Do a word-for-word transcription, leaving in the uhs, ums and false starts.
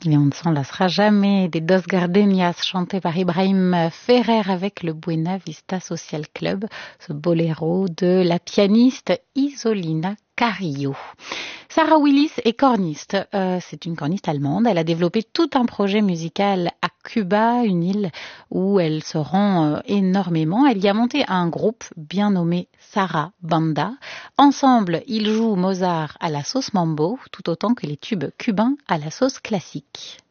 Et on ne s'en lassera jamais des Dos Gardenias chantés par Ibrahim Ferrer avec le Buena Vista Social Club, ce boléro de la pianiste Isolina Carrillo. Sarah Willis est corniste, euh, c'est une corniste allemande. Elle a développé tout un projet musical à Cuba, une île où elle se rend euh, énormément. Elle y a monté un groupe bien nommé Sarah Banda. Ensemble, ils jouent Mozart à la sauce mambo, tout autant que les tubes cubains à la sauce classique.